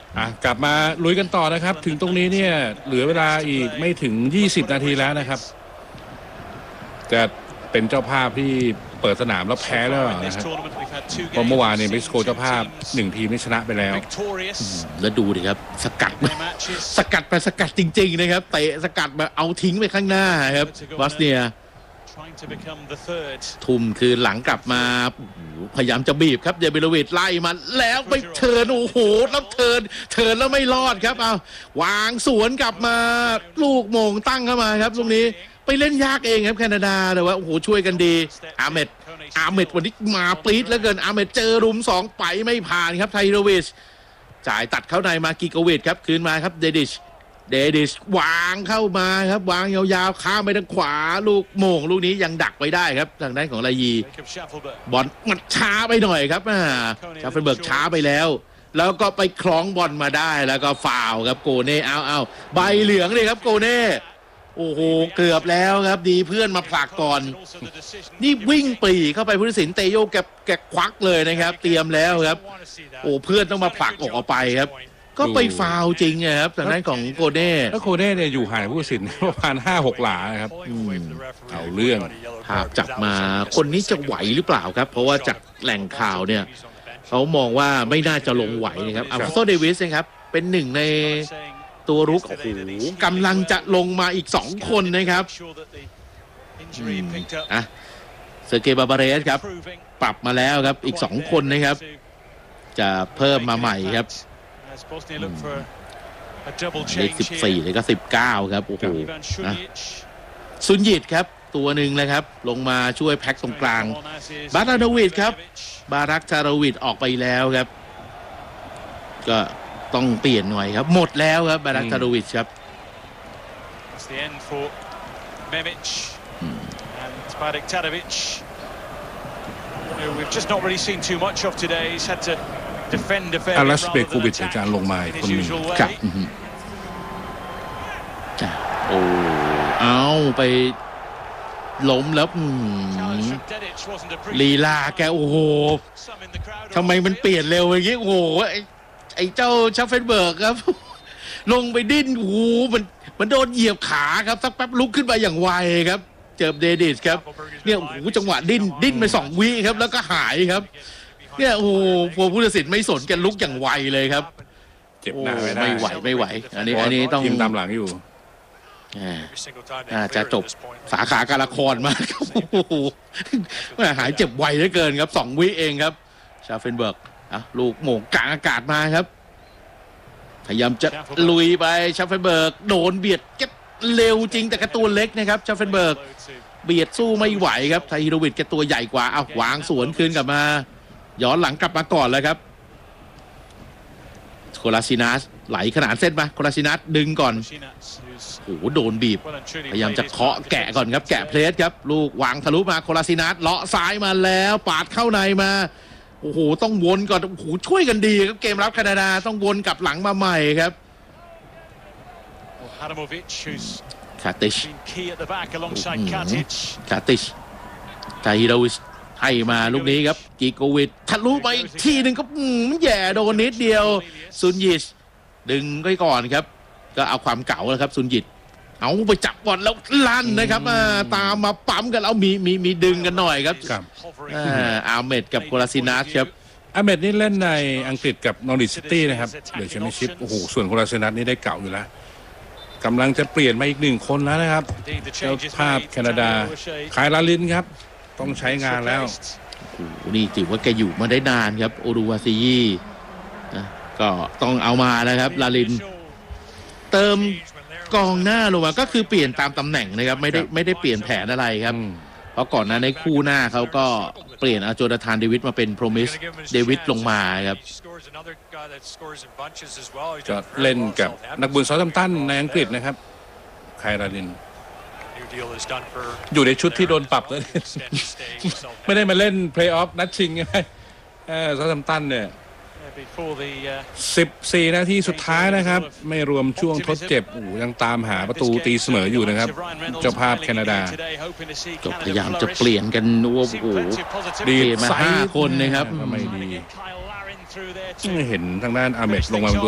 กลับมาลุยกันต่อนะครับถึงตรงนี้เนี่ยเหลือเวลาอีกไม่ถึง20นาทีแล้วนะครับจะเป็นเจ้าภาพที่เปิดสนามแล้วแพ้แล้วนะครับเพราะเมื่อวานเนี่ยเม็กซิโกเจ้าภาพ1ทีมที่ชนะไปแล้วแล้วดูดิครับสกัดไปสกัดจริงๆนะครับเตะสกัดมาเอาทิ้งไปข้างหน้าครับบอสเนียทุ่มคือหลังกลับมาพยายามจะบีบครับเดบิโลวิชไล่มาแล้วไปเทิร์นโอ้โหแล้วเทิร์นแล้วไม่รอดครับเอาวางสวนกลับมาลูกโมงตั้งเข้ามาครับตรงนี้ไปเล่นยากเองครับแคนาดาแต่ว่าโอ้โหช่วยกันดีอาเมดวันนี้มาปรี๊ดแล้วเกินอาเมดเจอรุม2ไปไม่ผ่านครับไทโรวิชจ่ายตัดเข้าในมากิโกวิชครับคืนมาครับเดดิชวางเข้ามาครับวางยาวๆข้ามไปทางขวาลูกโมงลูกนี้ยังดักไว้ได้ครับทางด้านของลายีบอลมันช้าไปหน่อยครับชาเฟนเบิร์กช้าไปแล้วก็ไปคล้องบอลมาได้แล้วก็ฟาวครับโกเน่เอาใบเหลืองเลยครับโกเน่โอ้โหเกือบแล้วครับดีเพื่อนมาผลักก่อนนี่วิ่งปรีเข้าไปผู้ตัดสินเตโยแกควักเลยนะครับเตรียมแล้วครับโอ้เพื่อนต้องมาผลักออกไปครับก็ไปฟาวจริงครับทางด้านของโกเน่แล้วโกเน่เนี่ยอยู่ห่างผู้ตัดสินประมาณ 5-6 หลาครับเอาเรื่องภาพจับมาคนนี้จะไหวหรือเปล่าครับเพราะว่าจากแหล่งข่าวเนี่ยเขามองว่าไม่น่าจะลงไหวนะครับอัลฟอนโซเดวิสนะครับเป็นหนึ่งในตัวรุกโอ้โหกำลังจะลงมาอีก2คนนะครับเซอร์เกย์บาบาเรสครับปรับมาแล้วครับอีก2คนนะครับจะเพิ่มมาใหม่ครับเลข14เลยก็19ครับโอ้โหซุนยิตครับตัวหนึ่งเลยครับลงมาช่วยแพ็คตรงกลางบาราโดวิดครับบารักชาโรวิดออกไปแล้วครับก็ต้องเปลี่ยนหน่อยครับหมดแล้วครับบารักชาโรวิดครับอารัสเบโควิชอาจารย์ลงมาคนหนึ่งครับโอ้เอาไปล้มแล้วลีลาแกโอ้โหทำไมมันเปลี่ยนเร็วอย่างนี้โอ้โหไอ้เจ้าชัฟเฟนเบิร์กครับลงไปดิ้นโอ้โหมันโดนเหยียบขาครับสักแป๊บลุกขึ้นมาอย่างไวครับเจอเดดิสครับเนี่ยโอ้โหจังหวะดิ้นไป2 วิครับแล้วก็หายครับเนี่ยโอ้โหผู้ตัดสินไม่สนกันลุกอย่างไวเลยครับเจ็บหน้าไม่ไหวอันนี้ต้องทีมตามหลังอยู่จะจบสาขาการละครมากโอ้โหหายเจ็บไวเหลือเกินครับ2 วิเองครับชาเฟนเบิร์กลูกโมงกลางอากาศมาครับพยายามจะลุยไปชาเฟนเบิร์กโดนเบียดแกเร็วจริงแต่กระตัวเล็กนะครับชาเฟนเบิร์กเบียดสู้ไม่ไหวครับไทฮิโรวิชแกตัวใหญ่กว่าเอาวางสวนคืนกลับมาย้อนหลังกลับมาก่อนแล้วครับโคลาซินัสไหลขนานเส้นมาโคลาซินัสดึงก่อนโอ้โหโดนบีบพยายามจะเคาะแกะก่อนครับแกะเพลสครับลูกวางทะลุมาโคลาซินัสเลาะซ้ายมาแล้วปาดเข้าในมาโอ้โหต้องวนก่อนโอ้โหช่วยกันดีครับเกมรับแคนาดาต้องวนกลับหลังมาใหม่ครับคาติชไทฮิโรวิชให้มาลูกนี้ครับกิโกวิชทะลุไปอีกทีหนึ่งก็แย่โดนนิดเดียวซุนยิชดึงไว้ก่อนครับก็เอาความเก่าแล้วครับซุนยิชเอาไปจับบอลแล้วลั่นนะครับตามมาปั๊มกันแล้วมีดึงกันหน่อยครับอาเมดกับโคลาซินัสครับอาเมดนี่เล่นในอังกฤษกับนอริทซิตี้นะครับเดอะแชมเปี้ยนชิพโอ้โหส่วนโคลาซินัสนี่ได้เก่าอยู่แล้วกำลังจะเปลี่ยนมาอีก1 คนแล้วนะครับเจ้าภาพแคนาดาคายลาลินครับต้องใช้งานแล้วโอ้โหนี่ถือว่าแกอยู่มาได้นานครับโอรูวาซียีก็ต้องเอามาแล้วครับลาลินเติมกองหน้าลงมาก็คือเปลี่ยนตามตำแหน่งนะครับไม่ได้เปลี่ยนแผนอะไรครับเพราะก่อนหน้าในคู่หน้าเขาก็เปลี่ยนโจนาธานเดวิดมาเป็นโพรมิสเดวิดลงมาครับจะเล่นกับนักบุญซอลแธมป์ตันในอังกฤษนะครับคายลาลินอยู่ในชุดที่โดนปรับเลยไม่ได้มาเล่นเพลย์ออฟนัดชิงไงซอลแธมป์ตันเนี่ย14 นาทีสุดท้ายนะครับไม่รวมช่วงทดเจ็บยังตามหาประตูตีเสมออยู่นะครับเจ้าภาพแคนาดาก็พยายามจะเปลี่ยนกันโอ้โหดีมา5 คนนะครับไม่ดีเห็นทางด้านอาเมดลงมา